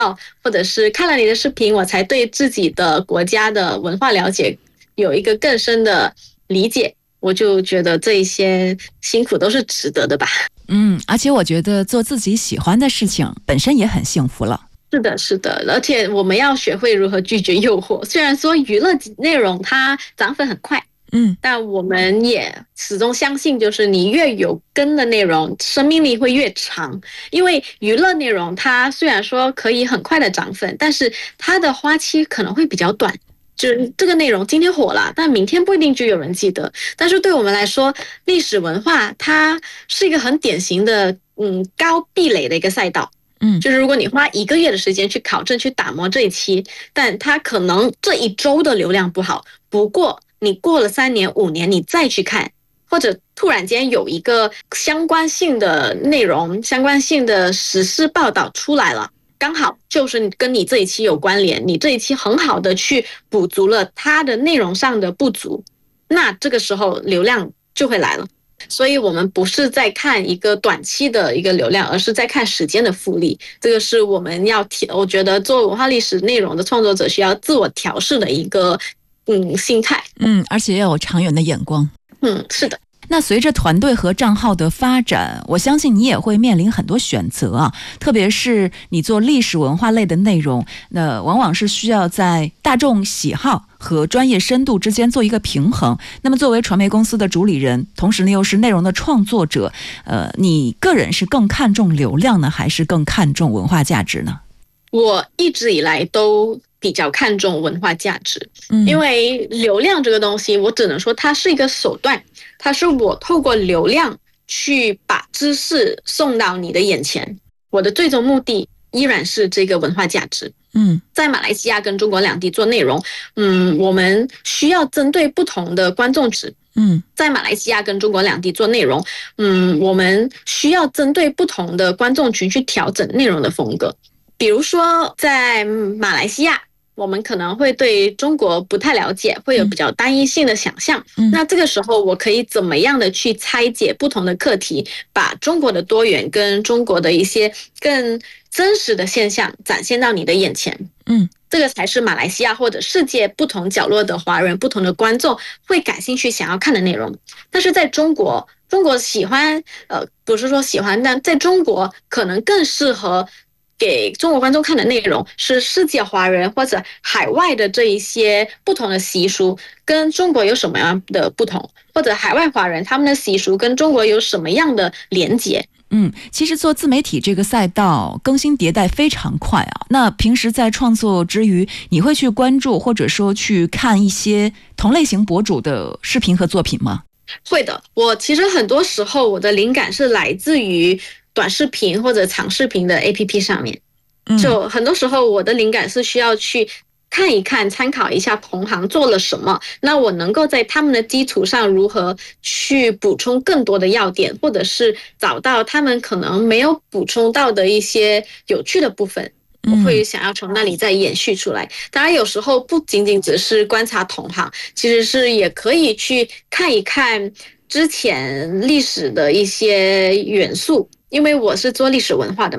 或者是看了你的视频，我才对自己的国家的文化了解有一个更深的理解。我就觉得这一些辛苦都是值得的吧。 而且我觉得做自己喜欢的事情本身也很幸福了。 是的，是的，而且我们要学会如何拒绝诱惑。虽然说娱乐内容它涨粉很快，但我们也始终相信，就是你越有根的内容，生命力会越长。因为娱乐内容它虽然说可以很快的涨粉，但是它的花期可能会比较短。就是这个内容今天火了，但明天不一定就有人记得。但是对我们来说，历史文化它是一个很典型的高壁垒的一个赛道。就是如果你花1个月的时间去考证、去打磨这一期，但它可能这一周的流量不好，不过你过了3年、5年，你再去看，或者突然间有一个相关性的内容、相关性的时事报道出来了，刚好就是跟你这一期有关联，你这一期很好的去补足了它的内容上的不足，那这个时候流量就会来了。所以我们不是在看一个短期的一个流量，而是在看时间的复利。这个是我们我觉得做文化历史内容的创作者需要自我调试的一个心态。 而且要有长远的眼光。 是的。 那随着团队和账号的发展，我相信你也会面临很多选择啊，特别是你做历史文化类的内容，那往往是需要在大众喜好和专业深度之间做一个平衡。那么作为传媒公司的主理人，同时呢又是内容的创作者，你个人是更看重流量呢，还是更看重文化价值呢？ 我一直以来都比较看重文化价值，因为流量这个东西，我只能说它是一个手段，它是我透过流量去把知识送到你的眼前，我的最终目的依然是这个文化价值。在马来西亚跟中国两地做内容，我们需要针对不同的观众值。在马来西亚跟中国两地做内容，我们需要针对不同的观众群去调整内容的风格。比如说在马来西亚，我们可能会对中国不太了解，会有比较单一性的想象。那这个时候我可以怎么样的去拆解不同的课题，把中国的多元跟中国的一些更真实的现象展现到你的眼前。这个才是马来西亚或者世界不同角落的华人、不同的观众会感兴趣想要看的内容。但是在中国喜欢不是说喜欢，但在中国可能更适合给中国观众看的内容是世界华人或者海外的这一些不同的习俗跟中国有什么样的不同，或者海外华人他们的习俗跟中国有什么样的连结。 其实做自媒体这个赛道更新迭代非常快啊。那平时在创作之余，你会去关注或者说去看一些同类型博主的视频和作品吗？ 会的，我其实很多时候我的灵感是来自于短视频或者长视频的 APP 上面。就很多时候我的灵感是需要去看一看、参考一下同行做了什么，那我能够在他们的基础上如何去补充更多的要点，或者是找到他们可能没有补充到的一些有趣的部分，我会想要从那里再延续出来。当然有时候不仅仅只是观察同行，其实是也可以去看一看之前历史的一些元素，因为我是做历史文化的嘛。